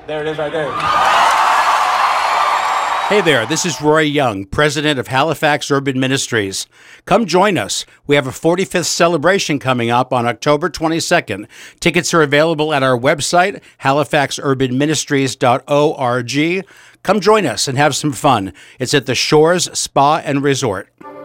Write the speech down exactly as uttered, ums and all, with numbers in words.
There it is right there. Hey there, this is Roy Young, president of Halifax Urban Ministries. Come join us. We have a forty-fifth celebration coming up on October twenty-second. Tickets are available at our website, halifax urban ministries dot org. Come join us and have some fun. It's at the Shores Spa and Resort.